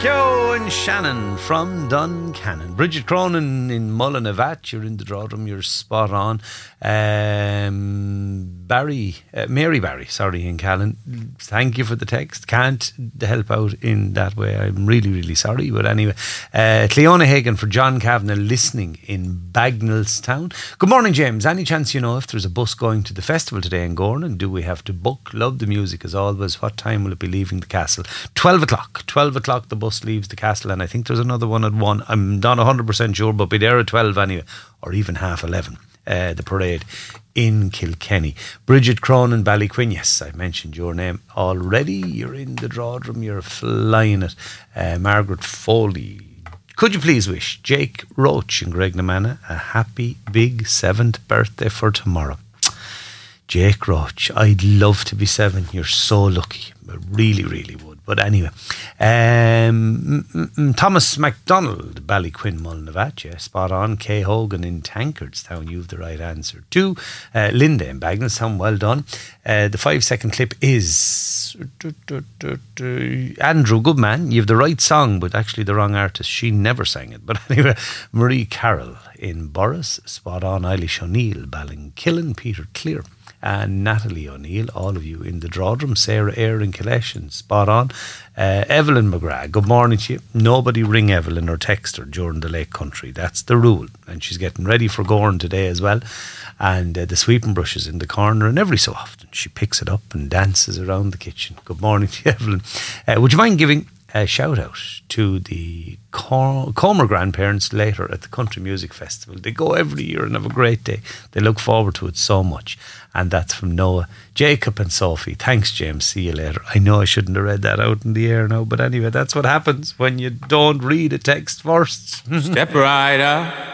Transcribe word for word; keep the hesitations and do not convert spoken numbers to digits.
Kyo and Shannon from Duncannon. Bridget Cronin in Mullinavat. You're in the draw room. You're spot on. Um, Barry, uh, Mary Barry, sorry, in Callan. Thank you for the text. Can't help out in that way. I'm really, really sorry. But anyway, uh, Cleona Hagan for John Kavanagh listening in Bagnallstown. Good morning, James. Any chance you know if there's a bus going to the festival today in Gornan? Do we have to book? Love the music as always. What time will it be leaving the castle? twelve o'clock. twelve o'clock the bus leaves the castle, and I think there's another one at one. I'm not one hundred percent sure, but be there at twelve anyway, or even half eleven. Uh, the parade in Kilkenny. Bridget Cronin, Ballyquin. Yes, I mentioned your name already. You're in the drawdrum. You're flying it. Uh, Margaret Foley. Could you please wish Jake Roach in Gregnamana a happy big seventh birthday for tomorrow? Jake Roach, I'd love to be seven. You're so lucky. I really, really would. But anyway, um, m- m- Thomas MacDonald, Ballyquin, Mullinavat, yeah, spot on. Kay Hogan in Tankerstown, you've the right answer too. Uh, Linda in Bagnallstown, well done. Uh, the five second clip is Andrew Goodman. You've the right song, but actually the wrong artist. She never sang it. But anyway, Marie Carroll in Borris, spot on. Eilish O'Neill, Ballinkillen, Peter Clear. And Natalie O'Neill, all of you in the drawdrum. Sarah Eyre in Killeshin, spot on. Uh, Evelyn McGrath, good morning to you. Nobody ring Evelyn or text her during the Lake Country. That's the rule. And she's getting ready for Gorn today as well. And uh, the sweeping brush is in the corner, and every so often she picks it up and dances around the kitchen. Good morning to you, Evelyn. Uh, would you mind giving a shout out to the Com- Comer grandparents later at the Country Music Festival? They go every year and have a great day. They look forward to it so much. And that's from Noah, Jacob and Sophie. Thanks, James. See you later. I know I shouldn't have read that out in the air now, but anyway, that's what happens when you don't read a text first. Step right up